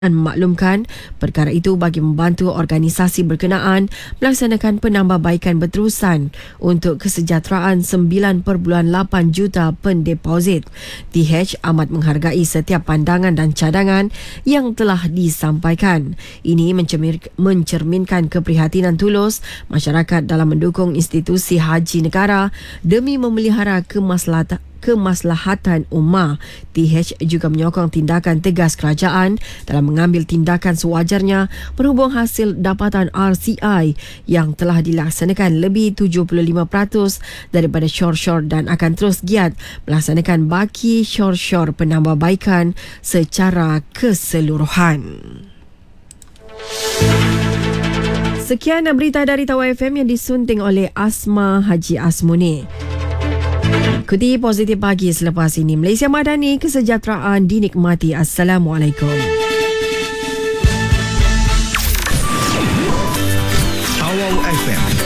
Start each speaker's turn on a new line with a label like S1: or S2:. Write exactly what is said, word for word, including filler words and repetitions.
S1: dan memaklumkan perkara itu bagi membantu organisasi berkenaan melaksanakan penambahbaikan berterusan untuk kesejahteraan sembilan perpuluhan lapan juta pendeposit. T H amat menghargai setiap pandangan dan cadangan yang telah disampaikan. Ini mencerminkan keprihatinan tulus masyarakat dalam mendukung institusi haji negara demi memelihara kemaslahatan kemaslahatan ummah. T H juga menyokong tindakan tegas kerajaan dalam mengambil tindakan sewajarnya berhubung hasil dapatan R C I yang telah dilaksanakan lebih tujuh puluh lima peratus daripada syur-syur dan akan terus giat melaksanakan baki syur-syur penambahbaikan secara keseluruhan. Sekian berita dari Tawau F M yang disunting oleh Asma Haji Asmuni. Ikuti Positif Pagi selepas ini. Malaysia Madani, kesejahteraan dinikmati. Assalamualaikum.
S2: Tawau F M